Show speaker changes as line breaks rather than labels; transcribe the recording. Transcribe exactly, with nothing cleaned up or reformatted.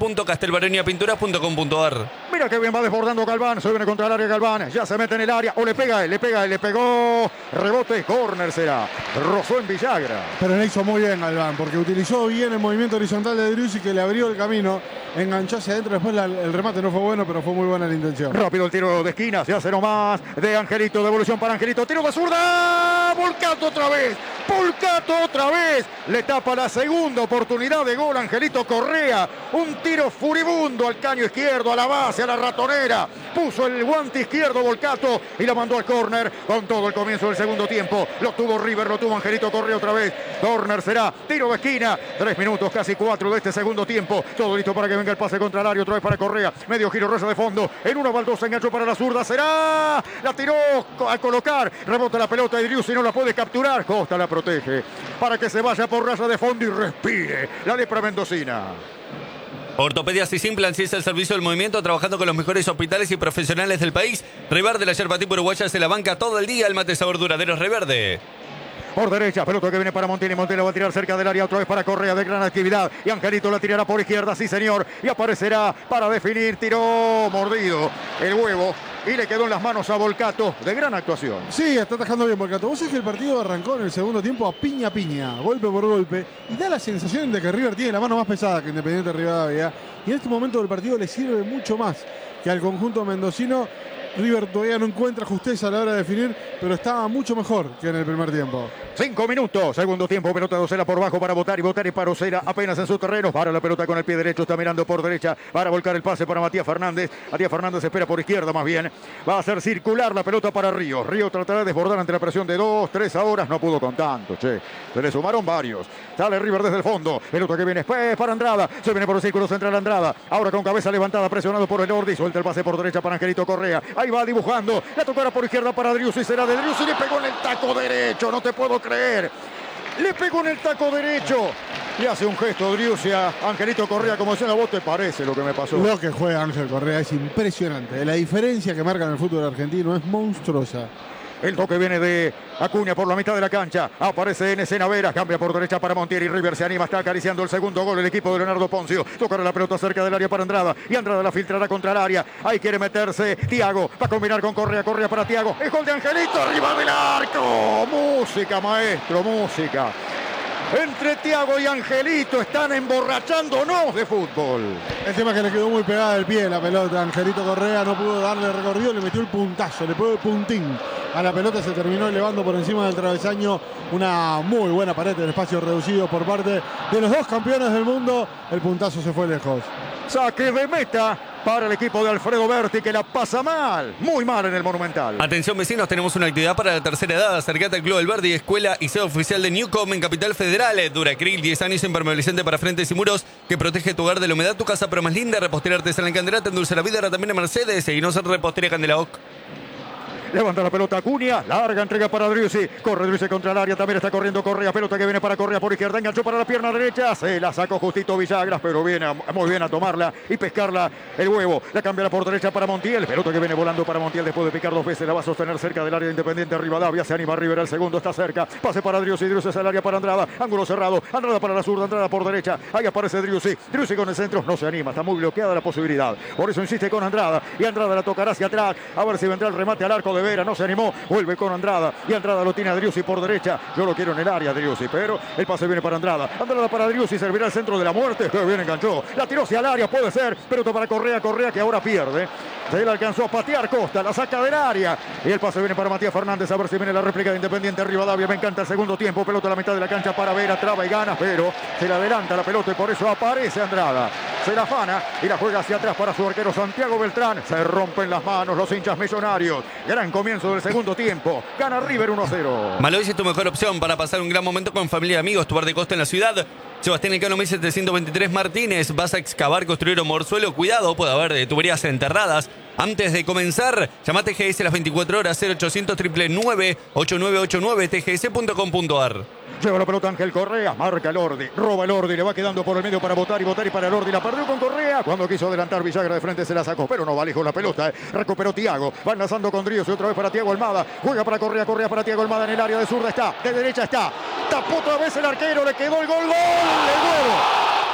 punto castelbaronia pinturas punto com punto ar.
Mira que bien va desbordando Galván, se viene contra el área Galván, ya se mete en el área, o le pega él, le pega él, le pegó, rebote, córner será, rozó en Villagra.
Pero le hizo muy bien Galván, porque utilizó bien el movimiento horizontal de Driussi, que le abrió el camino, enganchó hacia adentro, después la, el remate no fue bueno, pero fue muy buena la intención.
Rápido el tiro de esquina, se hace nomás de Angelito, devolución para Angelito, tiro de zurda, Volcato otra vez, Volcato otra vez, le tapa la segunda oportunidad de gol Angelito Correa, un tiro furibundo al caño izquierdo, a la base, a la ratonera, puso el guante izquierdo Volcato y la mandó al córner con todo el comienzo del segundo tiempo, lo tuvo River, lo tuvo Angelito Correa otra vez, córner será, tiro de esquina, tres minutos, casi cuatro de este segundo tiempo, todo listo para que venga el pase contra el área, otra vez para Correa, medio giro, reza de fondo, en una baldosa, enganchó para la zurda, será, la tiró a colocar, rebota la pelota y Driussi no la puede capturar, Costa la protege, para que se vaya por raya de fondo y respire, la lepra mendocina.
Ortopedias y Implants es el servicio del movimiento, trabajando con los mejores hospitales y profesionales del país. Reverde, la yerba tipo uruguaya, se la banca todo el día. El mate sabor duradero es Reverde.
Por derecha, pelota que viene para Montiel y Montiel va a tirar cerca del área, otra vez para Correa, de gran actividad. Y Angelito la tirará por izquierda, sí señor. Y aparecerá para definir, tiró mordido el huevo. Y le quedó en las manos a Volcato, de gran actuación.
Sí, está atajando bien Volcato. Vos sabés que el partido arrancó en el segundo tiempo a piña a piña, golpe por golpe. Y da la sensación de que River tiene la mano más pesada que Independiente Rivadavia. Y en este momento del partido le sirve mucho más que al conjunto mendocino. River todavía no encuentra justeza a la hora de definir, pero estaba mucho mejor que en el primer tiempo.
Cinco minutos, segundo tiempo, pelota de Osera por bajo para Botar y Botar y para Osera apenas en su terreno. Para la pelota con el pie derecho, está mirando por derecha para volcar el pase para Matías Fernández. Matías Fernández espera por izquierda más bien. Va a hacer circular la pelota para Río. Río tratará de desbordar ante la presión de dos, tres horas. No pudo con tanto, che. Se le sumaron varios. Sale River desde el fondo. Pelota que viene pues, para Andrada. Se viene por el círculo central Andrada. Ahora con cabeza levantada, presionado por el Ordi. Suelta el pase por derecha para Angelito Correa. Ahí va dibujando. La tocará por izquierda para Driussi. Será de Driussi. Le pegó en el taco derecho. No te puedo creer. Le pegó en el taco derecho. Y hace un gesto Driussi a Angelito Correa como diciendo: ¿a vos te parece lo que me pasó?
Lo que juega Ángel Correa es impresionante. La diferencia que marca en el fútbol argentino es monstruosa.
El toque viene de Acuña por la mitad de la cancha. Aparece en escena Vera. Cambia por derecha para Montiel y River se anima. Está acariciando el segundo gol el equipo de Leonardo Poncio. Tocará la pelota cerca del área para Andrada. Y Andrada la filtrará contra el área. Ahí quiere meterse Thiago. Va a combinar con Correa. Correa para Thiago. Es gol de Angelito. Arriba del arco. Música, maestro. Música. Entre Thiago y Angelito están emborrachándonos de fútbol.
El tema es que le quedó muy pegada del pie la pelota. Angelito Correa no pudo darle recorrido, le metió el puntazo, le pegó el puntín a la pelota, se terminó elevando por encima del travesaño. Una muy buena pared en espacio reducido por parte de los dos campeones del mundo. El puntazo se fue lejos.
Saque de meta para el equipo de Alfredo Berti, que la pasa mal, muy mal en el Monumental.
Atención vecinos, tenemos una actividad para la tercera edad. Acercate al Club del Verdi, escuela y sede oficial de Newcom en Capital Federal. Duracril, diez años, impermeabilizante para frentes y muros que protege tu hogar de la humedad, tu casa pero más linda. Repostería artesanal en Candelata, endulce la vida, ahora también en Mercedes. Seguinos en Repostería Candelaoc.
Levanta la pelota Acuña, larga entrega para Driussi, corre Driussi contra el área, también está corriendo Correa, pelota que viene para Correa por izquierda, enganchó para la pierna derecha, se la sacó justito Villagras, pero viene muy bien a tomarla y pescarla el huevo, la cambiará por derecha para Montiel, pelota que viene volando para Montiel después de picar dos veces, la va a sostener cerca del área de Independiente Rivadavia, se anima River, el segundo está cerca, pase para Driussi, Driussi es al área para Andrada, ángulo cerrado, Andrada para la zurda, Andrada por derecha, ahí aparece Driussi, Driussi con el centro, no se anima, está muy bloqueada la posibilidad, por eso insiste con Andrada, y Andrada la tocará hacia atrás, a ver si vendrá el remate al arco de Vera, no se animó, vuelve con Andrada y Andrada lo tiene a Driussi por derecha. Yo lo quiero en el área Driussi, pero el pase viene para Andrada. Andrada para Driussi, servirá el centro de la muerte. Que bien enganchó. La tiró hacia el área, puede ser. Pelota para Correa, Correa que ahora pierde. Se le alcanzó a patear Costa, la saca del área. Y el pase viene para Matías Fernández. A ver si viene la réplica de Independiente Rivadavia. Me encanta el segundo tiempo. Pelota a la mitad de la cancha para Vera, traba y gana, pero se le adelanta la pelota y por eso aparece Andrada. Se la afana y la juega hacia atrás para su arquero Santiago Beltrán. Se rompen las manos los hinchas millonarios. Gran comienzo del segundo tiempo. Gana River uno a cero.
Malovis es tu mejor opción para pasar un gran momento con familia y amigos. Tu bar de costa en la ciudad. Sebastián Elcano mil setecientos veintitrés Martínez. Vas a excavar, construir o morsuelo. Cuidado, puede haber de tuberías enterradas. Antes de comenzar, llamate G S las veinticuatro horas cero ochocientos nueve nueve ocho nueve ocho nueve t g s punto com punto a r.
Lleva la pelota Ángel Correa, marca el Ordi, roba el Ordi, le va quedando por el medio para votar y votar y para el Ordi, la perdió con Correa, cuando quiso adelantar Villagra de frente se la sacó, pero no va lejos la pelota, eh. Recuperó Thiago, va enlazando con Driussi, otra vez para Thiago Almada, juega para Correa, Correa para Thiago Almada en el área de zurda está, de derecha está, tapó otra vez el arquero, le quedó el gol, gol, el huevo.